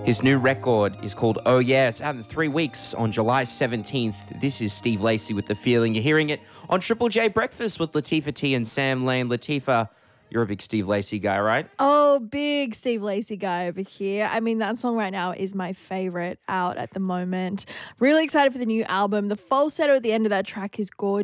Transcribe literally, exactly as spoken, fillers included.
His new record is called Oh Yeah. It's out in three weeks on July seventeenth. This is Steve Lacey with The Feeling. You're hearing it on Triple J Breakfast with Latifah T and Sam Lane. Latifah, you're a big Steve Lacey guy, right? Oh, big Steve Lacey guy over here. I mean, that song right now is my favorite out at the moment. Really excited for the new album. The falsetto at the end of that track is gorgeous.